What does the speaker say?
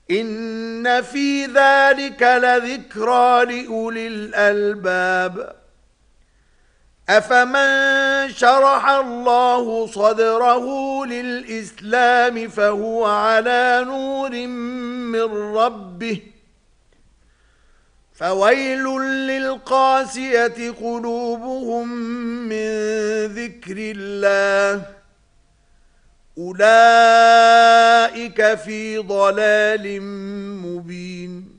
إن في ذلك لذكرى لأولي الألباب أفمن شرح الله صدره للإسلام فهو على نور من ربه فويل للقاسية قلوبهم من ذكر الله أولئك في ضلال مبين